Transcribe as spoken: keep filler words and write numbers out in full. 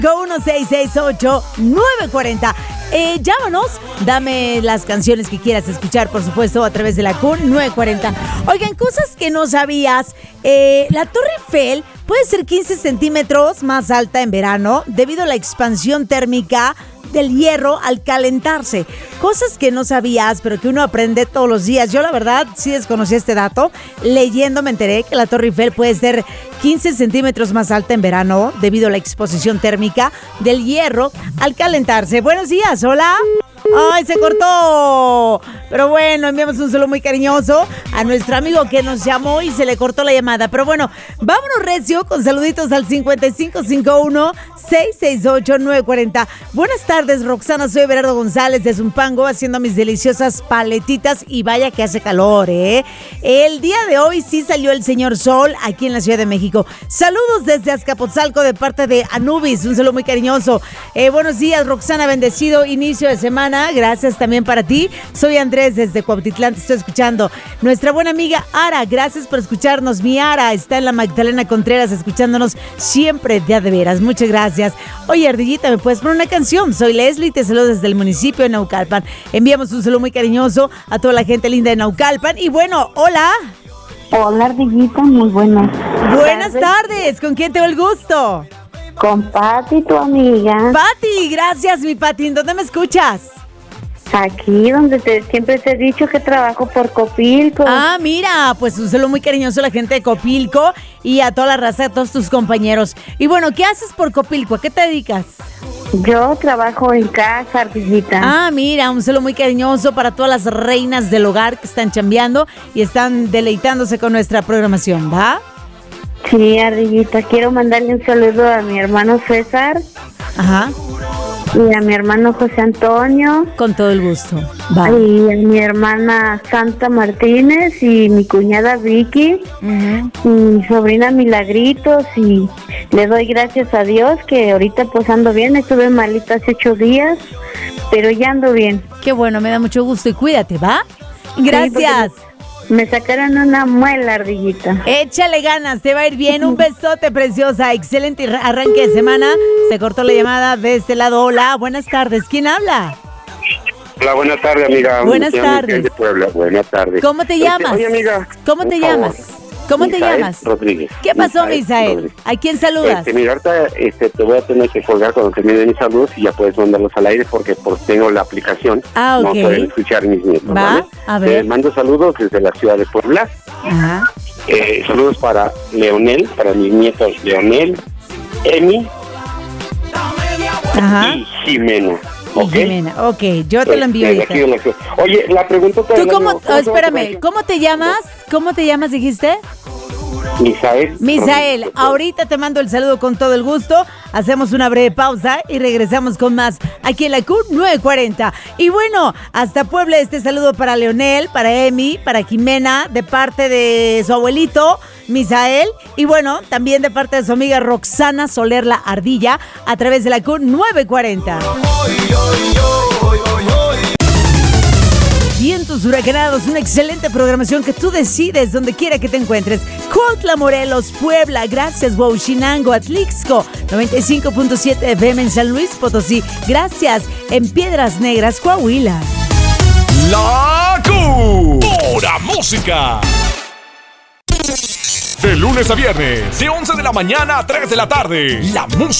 uno seis seis ocho nueve cuatro cero. Eh, llámanos, dame las canciones que quieras escuchar, por supuesto, a través de la C U N nueve cuarenta. Oigan, cosas que no sabías. Eh, la Torre Eiffel puede ser quince centímetros más alta en verano debido a la expansión térmica del hierro al calentarse. Cosas que no sabías, pero que uno aprende todos los días. Yo, la verdad, sí desconocía este dato. Leyendo me enteré que la Torre Eiffel puede ser quince centímetros más alta en verano debido a la exposición térmica del hierro al calentarse. Buenos días, hola. ¡Ay, se cortó! Pero bueno, enviamos un saludo muy cariñoso a nuestro amigo que nos llamó y se le cortó la llamada. Pero bueno, vámonos recio con saluditos al cincuenta y cinco cincuenta y uno seiscientos sesenta y ocho nueve cuarenta. Buenas tardes, Roxana. Soy Berardo González de Zumpango haciendo mis deliciosas paletitas y vaya que hace calor, ¿eh? El día de hoy sí salió el señor Sol aquí en la Ciudad de México. Saludos desde Azcapotzalco de parte de Anubis. Un saludo muy cariñoso. Eh, buenos días, Roxana. Bendecido inicio de semana. Gracias también para ti. Soy Andrés desde Cuautitlán, te estoy escuchando. Nuestra buena amiga Ara, gracias por escucharnos. Mi Ara está en la Magdalena Contreras escuchándonos siempre de a de veras. Muchas gracias. Oye, Ardillita, ¿me puedes poner una canción? Soy Leslie, te saludo desde el municipio de Naucalpan. Enviamos un saludo muy cariñoso a toda la gente linda de Naucalpan. Y bueno, hola. Hola, Ardillita, muy buenas. Buenas tardes. tardes. ¿Con quién tengo el gusto? Con Pati, tu amiga. Pati, gracias, mi Pati. ¿En dónde me escuchas? Aquí, donde te, siempre te he dicho que trabajo por Copilco. Ah, mira, pues un saludo muy cariñoso a la gente de Copilco y a toda la raza, a todos tus compañeros. Y bueno, ¿qué haces por Copilco? ¿A qué te dedicas? Yo trabajo en casa, Ardillita. Ah, mira, un saludo muy cariñoso para todas las reinas del hogar que están chambeando y están deleitándose con nuestra programación, ¿va? Sí, Ardillita, quiero mandarle un saludo a mi hermano César. Ajá. Y a mi hermano José Antonio. Con todo el gusto. Va. Y a mi hermana Santa Martínez y mi cuñada Vicky. Uh-huh. Y mi sobrina Milagritos. Y le doy gracias a Dios que ahorita pues ando bien. Estuve malita hace ocho días, pero ya ando bien. Qué bueno, me da mucho gusto y cuídate, ¿va? Gracias. Sí, me sacaron una muela, Ardillita. Échale ganas, te va a ir bien. Un besote, preciosa. Excelente arranque de semana. Se cortó la llamada de este lado. Hola, buenas tardes. ¿Quién habla? Hola, buenas tardes, amiga. Buenas tardes. De Puebla. Buenas tardes. ¿Cómo te llamas? Oye, amiga. ¿Cómo te llamas? ¿Cómo te llamas? Rodríguez. ¿Qué pasó, Misael? ¿A quién saludas? Este, mira, ahorita este, te voy a tener que colgar cuando termine mis saludos y ya puedes mandarlos al aire porque por, tengo la aplicación. Ah, ok. No pueden escuchar mis nietos, ¿Va? ¿vale? A ver. Te mando saludos desde la ciudad de Puebla. Ajá. Eh, saludos para Leonel, para mis nietos Leonel, Emi Ajá. y Jimena. Y ¿Okay? Jimena, ok, yo te lo envío Desde ahorita. aquí de la ciudad. Oye, la pregunta... ¿Tú cómo? Oh, espérame, ¿cómo te llamas? ¿Cómo te llamas, dijiste? Misael. Misael, ahorita te mando el saludo con todo el gusto. Hacemos una breve pausa y regresamos con más aquí en la C U N nueve cuarenta. Y bueno, hasta Puebla este saludo para Leonel, para Emi, para Jimena, de parte de su abuelito, Misael. Y bueno, también de parte de su amiga Roxana Soler La Ardilla, a través de la C U N nueve cuarenta. Vientos huracanados, una excelente programación que tú decides donde quiera que te encuentres. Cuautla, Morelos, Puebla, gracias, Huauchinango, Atlixco, noventa y cinco punto siete F M en San Luis Potosí, gracias, en Piedras Negras, Coahuila. La C U. Pura música. De lunes a viernes, de once de la mañana a tres de la tarde, la música